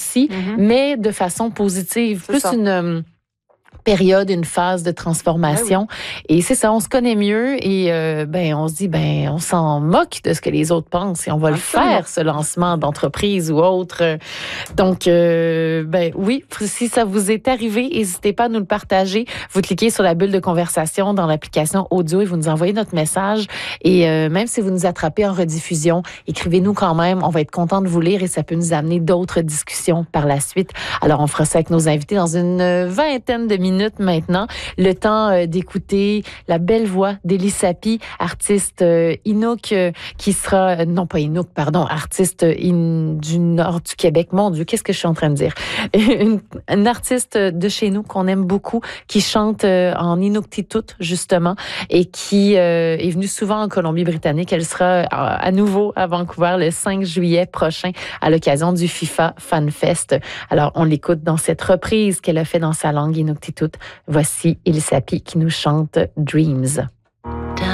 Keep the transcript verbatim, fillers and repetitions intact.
aussi, mm-hmm. mais de façon positive. C'est plus ça. une... période, une phase de transformation. Ah oui. Et c'est ça, on se connaît mieux et euh, ben on se dit, ben on s'en moque de ce que les autres pensent et on va Absolument. le faire, ce lancement d'entreprise ou autre. Donc, euh, ben oui, si ça vous est arrivé, n'hésitez pas à nous le partager. Vous cliquez sur la bulle de conversation dans l'application audio et vous nous envoyez notre message. Et euh, même si vous nous attrapez en rediffusion, écrivez-nous quand même. On va être content de vous lire et ça peut nous amener d'autres discussions par la suite. Alors, on fera ça avec nos invités dans une vingtaine de minutes maintenant. Le temps euh, d'écouter la belle voix d'Élie Sapie, artiste euh, Inuk, euh, qui sera, euh, non pas Inuk, pardon, artiste in, du nord du Québec. Mon Dieu, qu'est-ce que je suis en train de dire? une, une artiste de chez nous qu'on aime beaucoup, qui chante euh, en Inuktitut, justement, et qui euh, est venue souvent en Colombie-Britannique. Elle sera à, à nouveau à Vancouver le cinq juillet prochain à l'occasion du FIFA Fan Fest. Alors, on l'écoute dans cette reprise qu'elle a fait dans sa langue Inuktitut. Voici Élie Sapie qui nous chante Dreams.